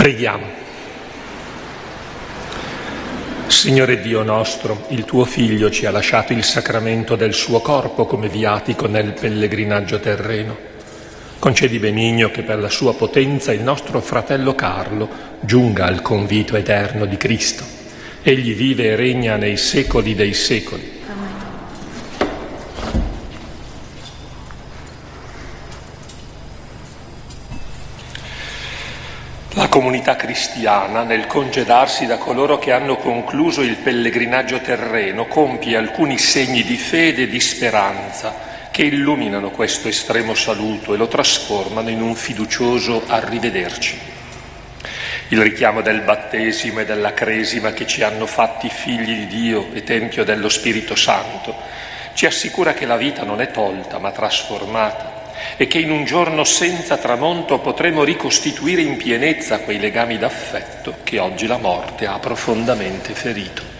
Preghiamo. Signore Dio nostro, il tuo Figlio ci ha lasciato il sacramento del suo corpo come viatico nel pellegrinaggio terreno. Concedi benigno che per la sua potenza il nostro fratello Carlo giunga al convito eterno di Cristo. Egli vive e regna nei secoli dei secoli. La comunità cristiana, nel congedarsi da coloro che hanno concluso il pellegrinaggio terreno, compie alcuni segni di fede e di speranza che illuminano questo estremo saluto e lo trasformano in un fiducioso arrivederci. Il richiamo del battesimo e della cresima che ci hanno fatti figli di Dio e Tempio dello Spirito Santo ci assicura che la vita non è tolta ma trasformata, e che in un giorno senza tramonto potremo ricostituire in pienezza quei legami d'affetto che oggi la morte ha profondamente ferito.